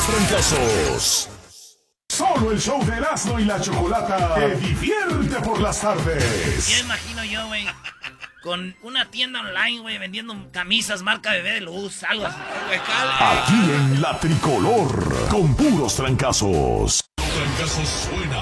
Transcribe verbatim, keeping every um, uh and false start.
puros trancazos. Solo el show de Erasmo y la Chocolata te divierte por las tardes. Ya imagino yo, güey, con una tienda online, güey, vendiendo camisas marca Bebé de Luz, algo así. Aquí en La Tricolor, con puros trancazos. Trancazos suena